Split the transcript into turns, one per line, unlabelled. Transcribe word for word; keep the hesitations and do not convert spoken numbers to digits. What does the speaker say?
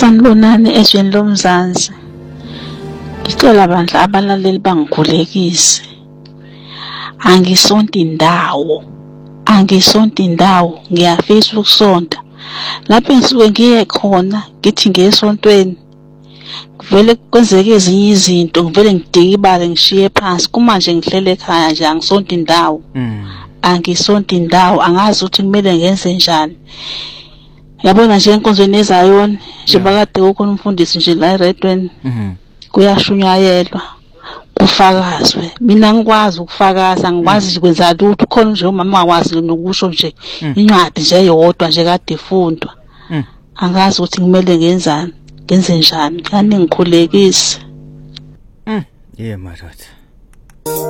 Sanibonani ezweni lomzansi. Ngicela bandla abalaleli bangikhulekise. Angisonto indawo. Angisonto indawo ngiyafisa ukusonta. Lapho ngisuke ngiye khona ngithi ngesontweni. Kuvele kwenzeke ezinye izinto ngivele ngidike ibale ngishiye phansi. Kuma nje ngihlele ekhaya nje angisonto indawo.
Mm.
Angisonto indawo angazi ukuthi kumele ngenze njani. Yabona nje enkonzweni eZayoni nje bakade kukhona umfundisi nje la eRedwen.
Mhm.
Kuyashunyayelwa kufakazwe. Mina ngikwazi ukufakaza ngikwazi ukwenza lutho khona nje umama wakwazi nokusho nje incwadi nje eyodwa nje kade ifundwa.
Mm.
Angazi ukuthi kumele ngenzani ngenze njani kani ngikhulekise.
Mm. Yeah, madoda.